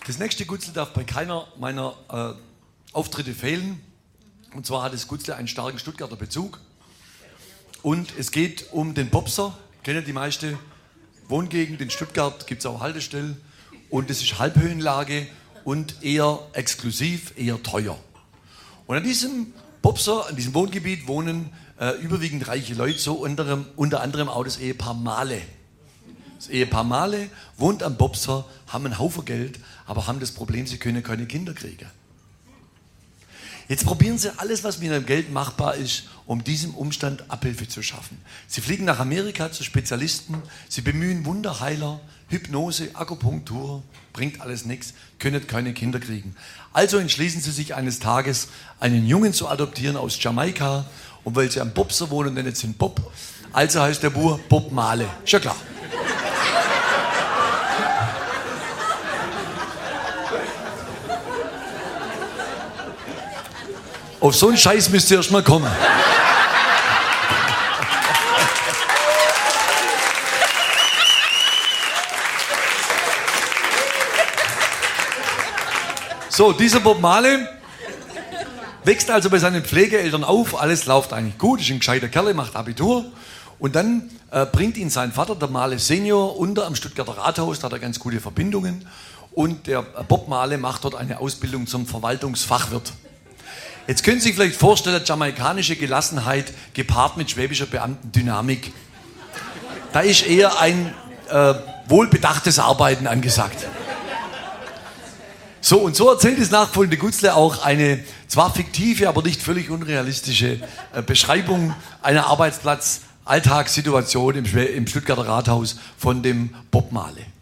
Das nächste Gutzel darf bei keiner meiner Auftritte fehlen. Und zwar hat das Gutzel einen starken Stuttgarter Bezug. Und es geht um den Bobser. Kennen die meiste Wohngegend in Stuttgart, gibt es auch Haltestellen. Und es ist Halbhöhenlage und eher exklusiv, eher teuer. Und an diesem Bobser, an diesem Wohngebiet wohnen überwiegend reiche Leute, so unter anderem auch das Ehepaar Mahle. Das Ehepaar Mahle wohnt am Bobser, haben einen Haufen Geld, aber haben das Problem, sie können keine Kinder kriegen. Jetzt probieren sie alles, was mit ihrem Geld machbar ist, um diesem Umstand Abhilfe zu schaffen. Sie fliegen nach Amerika zu Spezialisten, sie bemühen Wunderheiler, Hypnose, Akupunktur, bringt alles nichts, können keine Kinder kriegen. Also entschließen sie sich eines Tages, einen Jungen zu adoptieren aus Jamaika. Und weil sie am Bobser wohnen, nennen sie ihn Bob. Also heißt der Bub Bob Mahle. Ist ja klar. Auf so einen Scheiß müsst ihr erst mal kommen. So, dieser Bob Mahle wächst also bei seinen Pflegeeltern auf, alles läuft eigentlich gut, ist ein gescheiter Kerl, macht Abitur und dann bringt ihn sein Vater, der Mahle Senior, unter am Stuttgarter Rathaus, da hat er ganz gute Verbindungen und der Bob Mahle macht dort eine Ausbildung zum Verwaltungsfachwirt. Jetzt können Sie sich vielleicht vorstellen, jamaikanische Gelassenheit gepaart mit schwäbischer Beamtendynamik. Da ist eher ein wohlbedachtes Arbeiten angesagt. So, und so erzählt das nachfolgende Gutzle auch eine zwar fiktive, aber nicht völlig unrealistische Beschreibung einer Arbeitsplatz-Alltagssituation im Stuttgarter Rathaus von dem Bob Mahle.